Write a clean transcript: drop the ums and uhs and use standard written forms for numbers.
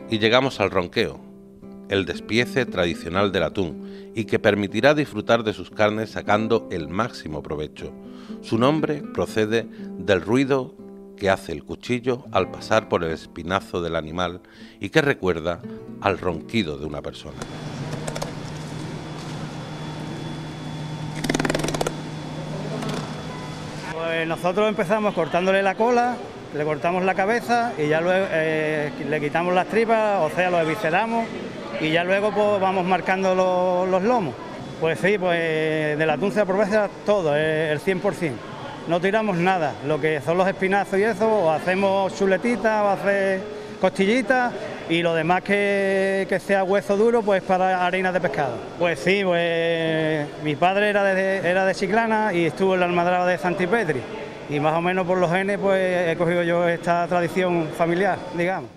Y llegamos al ronqueo, el despiece tradicional del atún y que permitirá disfrutar de sus carnes sacando el máximo provecho. Su nombre procede del ruido que hace el cuchillo al pasar por el espinazo del animal y que recuerda al ronquido de una persona. Pues nosotros empezamos cortándole la cola, le cortamos la cabeza y ya luego le quitamos las tripas, o sea, lo evisceramos y ya luego pues vamos marcando los lomos. Pues sí, pues del atún se aprovecha todo, el 100%. No tiramos nada, lo que son los espinazos y eso, o hacemos chuletitas o hacer costillitas y lo demás que sea hueso duro, pues para harina de pescado. Pues sí, pues mi padre era de Chiclana y estuvo en la almadraba de Santipetri y más o menos por los genes pues he cogido yo esta tradición familiar, digamos.